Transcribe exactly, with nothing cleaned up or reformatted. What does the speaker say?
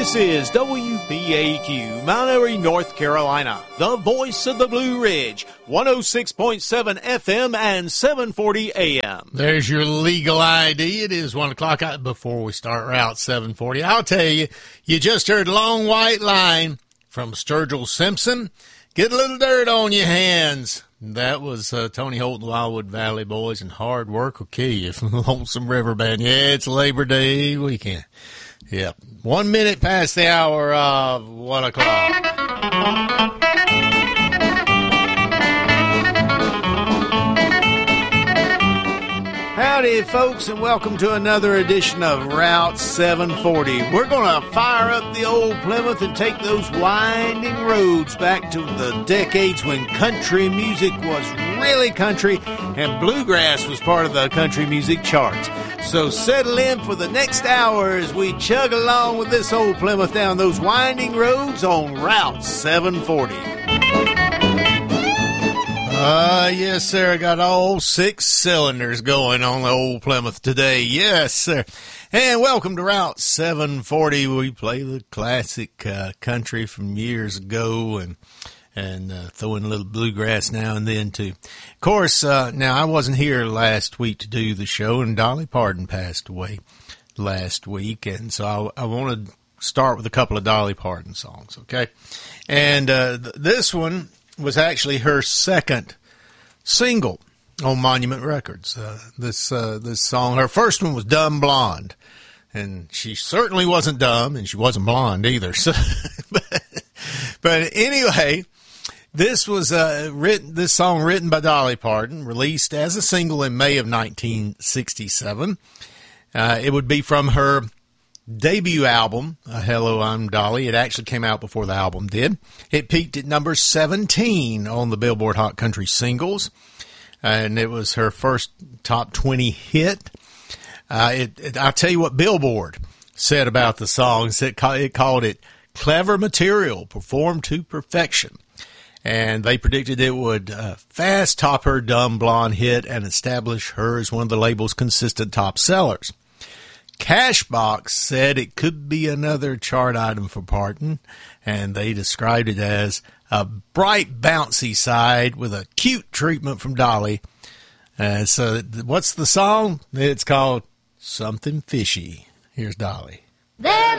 This is W B A Q, Mount Airy, North Carolina, the voice of the Blue Ridge, one oh six point seven F M and seven forty A M. There's your legal I D. It is one o'clock. Before we start Route seven forty, I'll tell you, you just heard Long White Line from Sturgill Simpson. Get a little dirt on your hands. That was uh, Tony Holt and the Wildwood Valley Boys, and hard work will kill you from the Lonesome River Band. Yeah, it's Labor Day weekend. Yep. One minute past the hour of one o'clock. Howdy, folks, and welcome to another edition of Route seven forty. We're going to fire up the old Plymouth and take those winding roads back to the decades when country music was really country and bluegrass was part of the country music charts. So settle in for the next hour as we chug along with this old Plymouth down those winding roads on Route seven forty. Uh, yes, sir. I got all six cylinders going on the old Plymouth today. Yes, sir. And welcome to Route seven forty. We play the classic uh, country from years ago and and uh, throw in a little bluegrass now and then, too. Of course, uh, now, I wasn't here last week to do the show, and Dolly Parton passed away last week, and so I, I want to start with a couple of Dolly Parton songs, okay? And uh, th- this one was actually her second single on Monument Records. Uh, this uh, this song, her first one was Dumb Blonde, and she certainly wasn't dumb, and she wasn't blonde either. So, but, but anyway, this was uh, written. This song written by Dolly Parton, released as a single in May of nineteen sixty-seven. Uh, it would be from her debut album, uh, Hello, I'm Dolly. It actually came out before the album did. It peaked at number seventeen on the Billboard Hot Country Singles, and it was her first top twenty hit. Uh, it, it, I'll tell you what Billboard said about the song. It, it called it clever material performed to perfection. And they predicted it would uh, fast top her Dumb Blonde hit and establish her as one of the label's consistent top sellers. Cashbox said it could be another chart item for Parton, and they described it as a bright, bouncy side with a cute treatment from Dolly. Uh, so what's the song? It's called Something Fishy. Here's Dolly. There